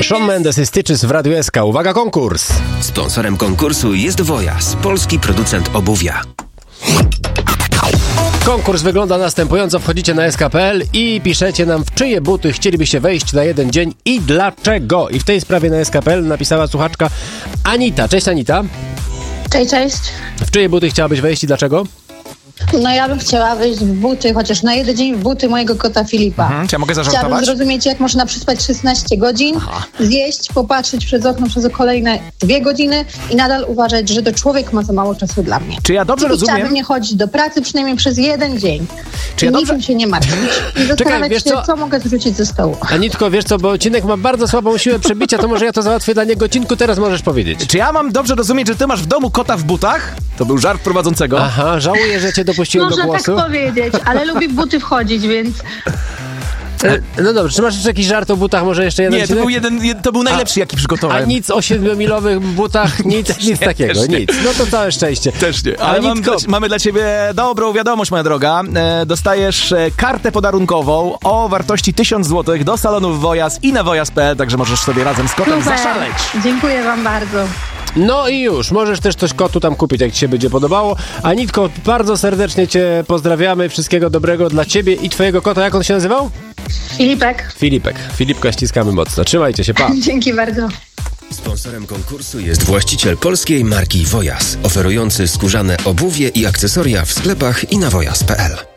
Shawn Mendes i Stitches w Radiu SK. Uwaga, konkurs! Sponsorem konkursu jest Wojas, polski producent obuwia. Konkurs wygląda następująco. Wchodzicie na sk.pl i piszecie nam, w czyje buty chcielibyście wejść na jeden dzień i dlaczego. I w tej sprawie na sk.pl napisała słuchaczka Anita. Cześć, Anita. Cześć. W czyje buty chciałabyś wejść i dlaczego? No ja bym chciała wejść w buty, chociaż na jeden dzień w buty mojego kota Filipa. Czy ja mogę zażartować? Chciałabym zrozumieć, jak można przespać 16 godzin, zjeść, popatrzeć przez okno przez kolejne 2 godziny i nadal uważać, że to człowiek ma za mało czasu dla mnie. Czy ja dobrze rozumiem? Chciałabym nie chodzić do pracy przynajmniej przez 1 dzień. Czy ja niczym się nie martwić. I zastanawiać się, co mogę zrzucić ze stołu. Anitko, wiesz co, bo Cinek ma bardzo słabą siłę przebicia, to może ja to załatwię dla niego. Cinku, teraz możesz powiedzieć. Czy ja mam dobrze rozumieć, że ty masz w domu kota w butach? To był żart prowadzącego. Aha, żałuję, że cię dopuściłem do Można głosu. tak powiedzieć, ale lubi w buty wchodzić, więc... No dobrze, czy masz jeszcze jakiś żart o butach? Może jeszcze jeden? Nie, to był najlepszy, jaki A przygotowałem. nic o 7-milowych butach? Nic takiego, też nie. nic. No to całe szczęście. Też nie, ale Anitko, mamy dla ciebie dobrą wiadomość, moja droga. Dostajesz kartę podarunkową o wartości 1000 zł do salonów Wojas i na wojas.pl, także możesz sobie razem z kotem Super. zaszaleć. Dziękuję wam bardzo. No i już, możesz też coś kotu tam kupić, jak ci się będzie podobało. Anitko, bardzo serdecznie cię pozdrawiamy, wszystkiego dobrego dla ciebie i twojego kota. Jak on się nazywał? Filipek. Filipka ściskamy mocno. Trzymajcie się, pa. Dzięki bardzo. Sponsorem konkursu jest właściciel polskiej marki Wojas, oferujący skórzane obuwie i akcesoria w sklepach i na wojas.pl.